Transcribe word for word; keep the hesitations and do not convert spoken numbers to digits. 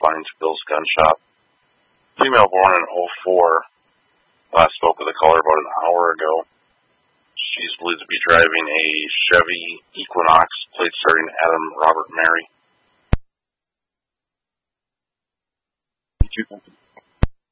Fines Bill's Gun Shop. Female born in oh four. Last spoke with the caller about an hour ago. She's believed to be driving a Chevy Equinox, plate starting Adam Robert Mary. Thank you.